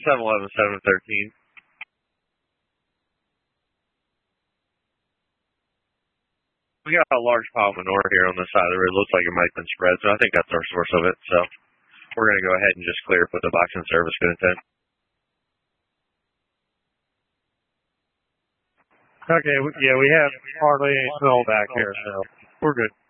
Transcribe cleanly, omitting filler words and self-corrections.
711, 713. We got a large pile of manure here on the side of the road. Looks like it might have been spread, so I think that's our source of it. So we're going to go ahead and just clear it with the box and service good intent. Okay, yeah, we have hardly any snow back here, so we're good.